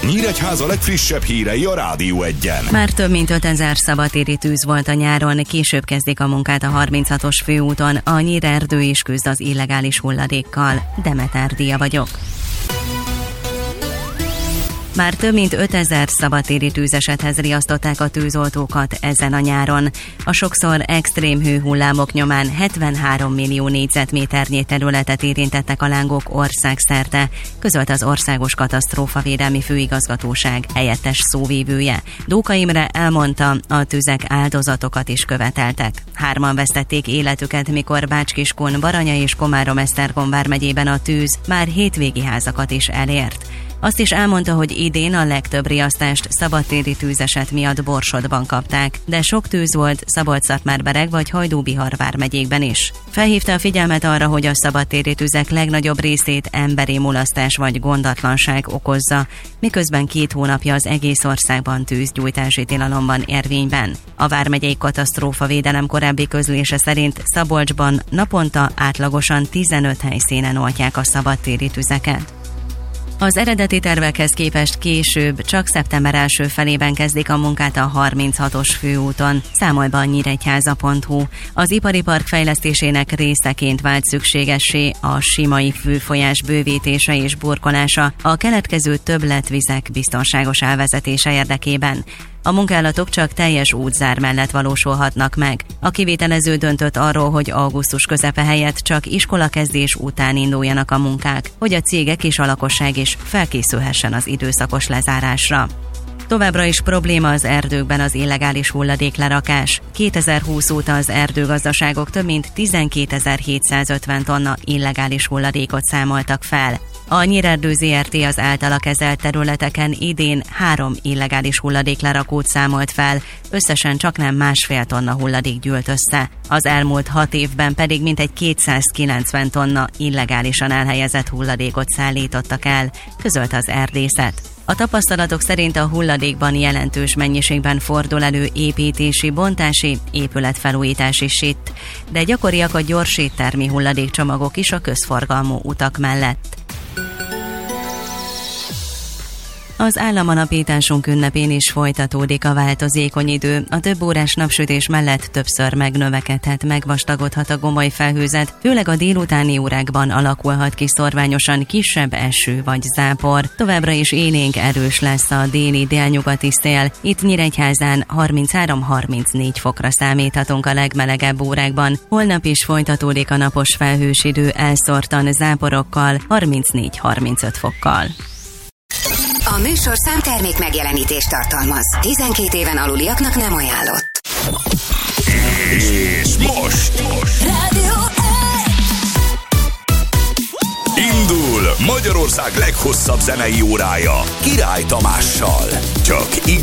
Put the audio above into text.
Nyíregyháza legfrissebb hírei a Rádió Egyen. Már több mint 5000 szabadtéri tűz volt a nyáron, később kezdik a munkát a 36-os főúton, a Nyírerdő is küzd az illegális hulladékkal. Demeter Díja vagyok. Már több mint 5000 szabadtéri tűzesethez riasztották a tűzoltókat ezen a nyáron. A sokszor extrém hőhullámok nyomán 73 millió négyzetméternyi területet érintettek a lángok országszerte, közölt az Országos Katasztrófavédelmi Főigazgatóság helyettes szóvivője. Dóka Imre elmondta, a tüzek áldozatokat is követeltek. 3-an vesztették életüket, mikor Bács-Kiskun, Baranya és Komárom-Esztergom vármegyében a tűz már hétvégi házakat is elért. Azt is elmondta, hogy idén a legtöbb riasztást szabadtéri tűzeset miatt Borsodban kapták, de sok tűz volt Szabolcs-Szatmár-Bereg vagy Hajdú-Bihar vármegyékben is. Felhívta a figyelmet arra, hogy a szabadtéri tüzek legnagyobb részét emberi mulasztás vagy gondatlanság okozza, miközben 2 hónapja az egész országban tűzgyújtási tilalom van érvényben. A vármegyei katasztrófavédelem korábbi közlése szerint Szabolcsban naponta átlagosan 15 helyszínen oltják a szabadtéri tüzeket. Az eredeti tervekhez képest később, csak szeptember első felében kezdik a munkát a 36-os főúton, számol be a nyíregyháza.hu. Az ipari park fejlesztésének részeként vált szükségessé a Simai főfolyás bővítése és burkolása a keletkező többletvizek biztonságos elvezetése érdekében. A munkálatok csak teljes útzár mellett valósulhatnak meg. A kivitelező döntött arról, hogy augusztus közepe helyett csak iskolakezdés után induljanak a munkák, hogy a cégek és a lakosság is felkészülhessen az időszakos lezárásra. Továbbra is probléma az erdőkben az illegális hulladéklerakás. 2020 óta az erdőgazdaságok több mint 12.750 tonna illegális hulladékot számoltak fel. A Nyírerdő ZRT az általa kezelt területeken idén 3 illegális hulladéklerakót számolt fel, összesen csaknem 1,5 tonna hulladék gyűlt össze. Az elmúlt 6 évben pedig mintegy 290 tonna illegálisan elhelyezett hulladékot szállítottak el, közölt az erdészet. A tapasztalatok szerint a hulladékban jelentős mennyiségben fordul elő építési, bontási, épületfelújítási sitt, de gyakoriak a gyors éttermi hulladékcsomagok is a közforgalmú utak mellett. Az államalapításunk ünnepén is folytatódik a változékony idő. A több órás napsütés mellett többször megnövekedhet, megvastagodhat a gomoly felhőzet, főleg a délutáni órákban alakulhat ki szorványosan kisebb eső vagy zápor. Továbbra is élénk erős lesz a déli-délnyugati szél. Itt Nyíregyházán 33-34 fokra számíthatunk a legmelegebb órákban. Holnap is folytatódik a napos felhős idő elszórtan záporokkal, 34-35 fokkal. A műsorszám termék megjelenítést tartalmaz. 12 éven aluliaknak nem ajánlott. És most Rádió indul Magyarország leghosszabb zenei órája Király Tamással. Csak